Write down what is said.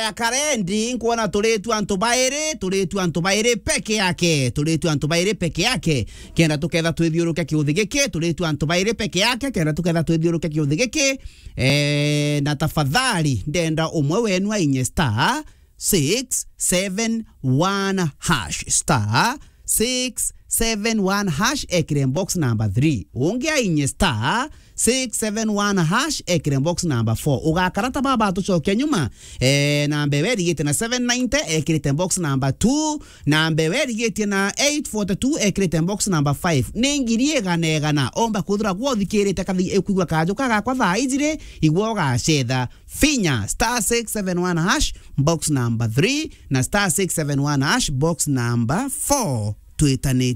ya karendi nkuona tuletu antubaire peke yake kenda tuketha twithiuruke kiuthi giki tuletu antubaire peke yake kenda tuketha twithiuruke kiuthi giki na tafadhali ndenda umwe wenu ainye star 671 hash star 671 hash ekire box number 3 unge ainye star 671 hash ekire box number 4 ugakarata baba tucoke nyuma na mbeweri gite na 790 ekire box number 2 na mbeweri gite na 842 ekire box number 5 ningirie ganegana omba kuthura gwothikirite kathi ekugwa kajo kaga kwa thaijire igwo gacetha finya star 671 hash box number 3 na star 671 hash box number 4 tuitane